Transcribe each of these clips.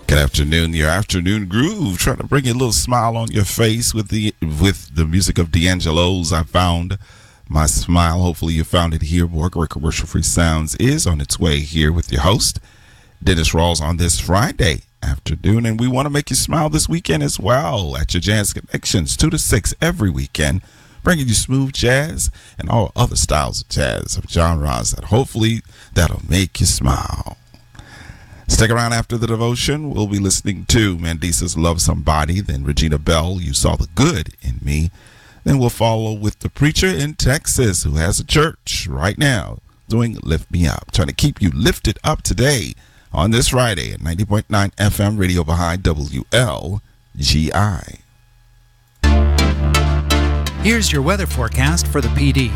Good afternoon, your afternoon groove. Trying to bring a little smile on your face with the music of D'Angelo's I Found My Smile. Hopefully you found it here. More great commercial-free sounds is on its way here with your host, Dennis Rawls, on this Friday afternoon. And we want to make you smile this weekend as well at your Jazz Connections, 2 to 6 every weekend, bringing you smooth jazz and all other styles of jazz, of genres that hopefully that'll make you smile. Stick around after the devotion. We'll be listening to Mandisa's Love Somebody, then Regina Bell, You Saw the Good in Me. Then we'll follow with the preacher in Texas who has a church right now doing Lift Me Up, trying to keep you lifted up today on this Friday at 90.9 FM Radio Baha'i WLGI. Here's your weather forecast for the PD.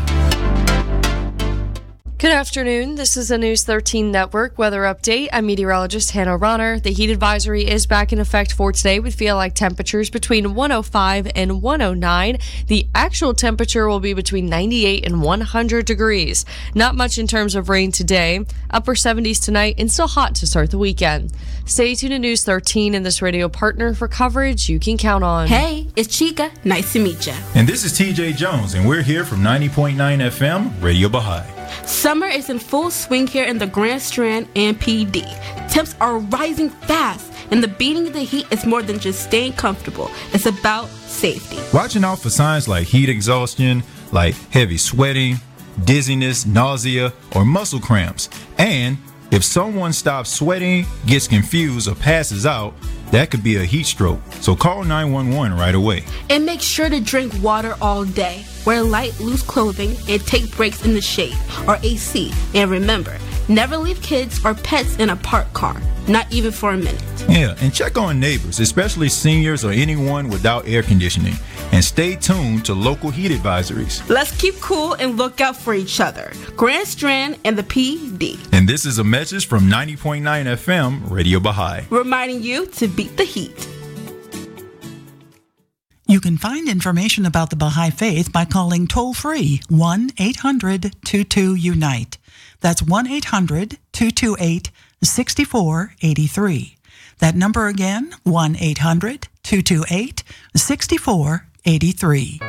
Good afternoon. This is the News 13 Network weather update. I'm meteorologist Hannah Ronner. The heat advisory is back in effect for today with feel-like temperatures between 105 and 109. The actual temperature will be between 98 and 100 degrees. Not much in terms of rain today. Upper 70s tonight and still hot to start the weekend. Stay tuned to News 13 and this radio partner for coverage you can count on. Hey, it's Chica. Nice to meet you. And this is TJ Jones, and we're here from 90.9 FM Radio Baha'i. Summer is in full swing here in the Grand Strand and PD. Temps are rising fast, and the beating of the heat is more than just staying comfortable. It's about safety. Watching out for signs like heat exhaustion, like heavy sweating, dizziness, nausea, or muscle cramps. And if someone stops sweating, gets confused, or passes out, that could be a heat stroke. So call 911 right away. And make sure to drink water all day. Wear light, loose clothing and take breaks in the shade or AC. And remember, never leave kids or pets in a parked car, not even for a minute. Yeah, and check on neighbors, especially seniors or anyone without air conditioning. And stay tuned to local heat advisories. Let's keep cool and look out for each other. Grand Strand and the PD. And this is a message from 90.9 FM Radio Baha'i, reminding you to beat the heat. You can find information about the Baha'i Faith by calling toll-free 1-800-22-UNITE. That's 1-800-228-6483. That number again, 1-800-228-6483.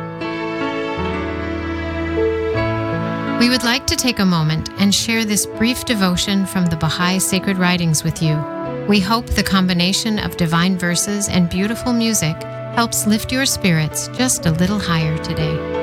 We would like to take a moment and share this brief devotion from the Baha'i Sacred Writings with you. We hope the combination of divine verses and beautiful music helps lift your spirits just a little higher today.